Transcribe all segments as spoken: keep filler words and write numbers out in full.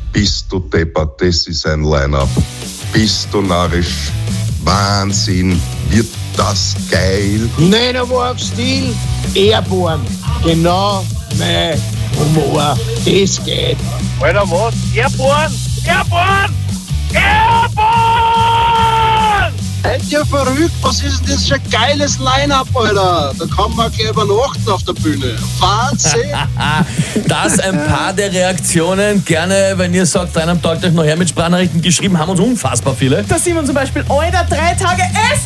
bist du deppert, das ist ein Line-Up. Bist du narrisch? Wahnsinn, wird das geil. Nanowarp-Stil, Airborne, genau mein Humor, das geht. Alter, was? Airborne? Airborne! Airborne! Seid ihr verrückt? Was ist denn das für ein geiles Line-Up, Alter? Da kann man gleich übernachten auf der Bühne. Wahnsinn! Das ein paar der Reaktionen. Gerne, wenn ihr sagt, einem taugt euch noch her mit Sprachnachrichten geschrieben, haben uns unfassbar viele. Da sieht man zum Beispiel, Alter, drei Tage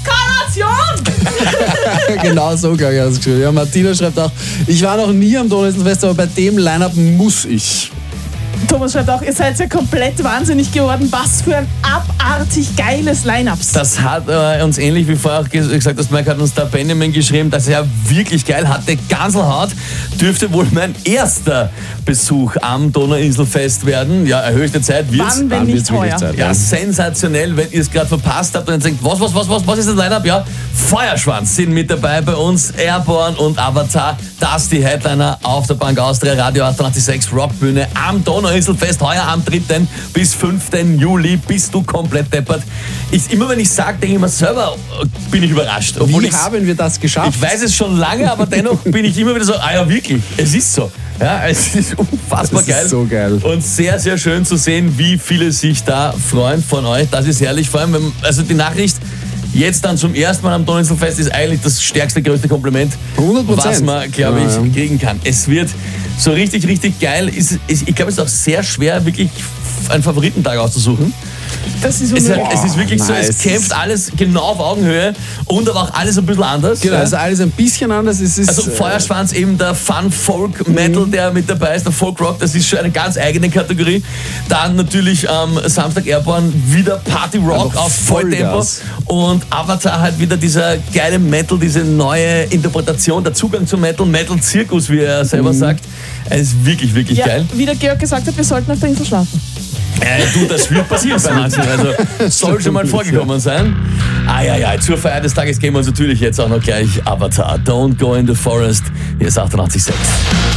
Eskalation! Genau so, glaube ich, hat es geschrieben. Ja, Martina schreibt auch, ich war noch nie am Donauinselfest, aber bei dem Line-Up muss ich. Thomas schreibt auch, ihr seid ja komplett wahnsinnig geworden. Was für ein abartig geiles Line-Ups. Das hat äh, uns ähnlich wie vorher auch gesagt hast, Mike, hat uns da Benjamin geschrieben, das ist ja wirklich geil, hatte Ganselhaut, dürfte wohl mein erster Besuch am Donauinselfest werden. Ja, höchste Zeit wird's. Wann, wenn nicht heuer. Zeit, Ja, sensationell, wenn ihr es gerade verpasst habt und denkt, was, was, was, was, was ist das Line-Up? Ja, Feuerschwanz sind mit dabei bei uns, Airborne und Avatar, das die Headliner auf der Bank Austria, Radio achtundachtzig Komma sechs Rockbühne am Donauinselfest, heuer am dritten bis fünften Juli, bist du komplett deppert. Ich, immer wenn ich sage, denke ich mir selber, bin ich überrascht. Obwohl Wie ich's- haben wir das geschafft? Ich weiß es schon lange, aber dennoch bin ich immer wieder so, ah ja wirklich, es ist so. Ja, es ist unfassbar Das ist geil. so geil. Und sehr, sehr schön zu sehen, wie viele sich da freuen von euch. Das ist herrlich. Vor allem, wenn, also die Nachricht jetzt dann zum ersten Mal am Donauinselfest ist eigentlich das stärkste, größte Kompliment, hundert Prozent. was man, glaube ich, Ja, ja. kriegen kann. Es wird so richtig, richtig geil. Ist, ist, ich glaube, es ist auch sehr schwer, wirklich einen Favoritentag auszusuchen. Das ist Es ist, unmöglich. halt, es ist wirklich so, nice. es kämpft alles genau auf Augenhöhe und aber auch alles ein bisschen anders. Genau, also alles ein bisschen anders. Es ist, Also Feuerschwanz eben der Fun Folk Metal, der mit dabei ist, der Folk Rock, das ist schon eine ganz eigene Kategorie. Dann natürlich am Samstag Airborne wieder Party Rock Aber auf Volltempo Vollgas. und Avatar halt wieder dieser geile Metal, diese neue Interpretation, der Zugang zum Metal, Metal Zirkus, wie er selber sagt. Es ist wirklich, wirklich Ja, geil. wie der Georg gesagt hat, wir sollten auf der Insel schlafen. Äh, du, das wird passieren bei manchen. Also soll schon mal vorgekommen sein. Ah ja, ja, zur Feier des Tages gehen wir uns natürlich jetzt auch noch gleich Avatar. Don't go in the forest. Hier ist achtundachtzig Komma sechs.